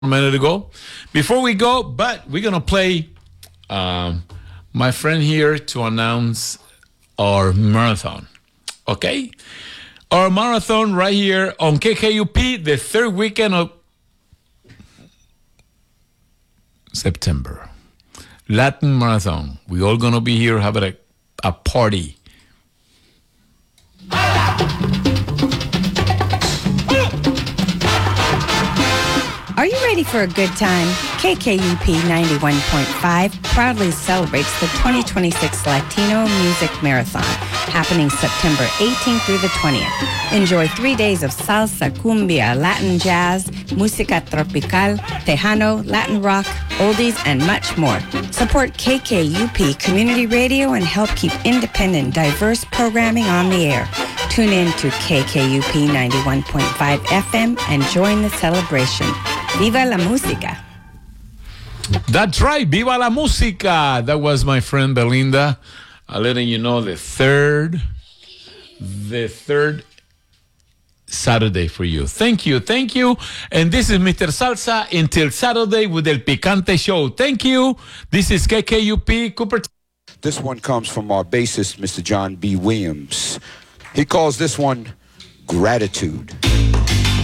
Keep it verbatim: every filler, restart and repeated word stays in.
a minute ago. Before we go, but we're going to play um, my friend here to announce our marathon. Okay? Our marathon right here on K K U P, the third weekend of September. Latin Marathon. We're all going to be here having a, a party. Are you ready for a good time? K K U P ninety-one point five proudly celebrates the twenty twenty-six Latino Music Marathon, happening September eighteenth through the twentieth. Enjoy three days of salsa, cumbia, Latin jazz, música tropical, tejano, Latin rock, oldies, and much more. Support K K U P Community Radio and help keep independent, diverse programming on the air. Tune in to K K U P ninety-one point five F M and join the celebration. Viva la música. That's right. Viva la música. That was my friend Belinda. I'm letting you know the third, the third Saturday for you. Thank you. Thank you. And this is Mister Salsa until Saturday with El Picante Show. Thank you. This is K K U P Cooper. This one comes from our bassist, Mister John B. Williams. He calls this one Gratitude.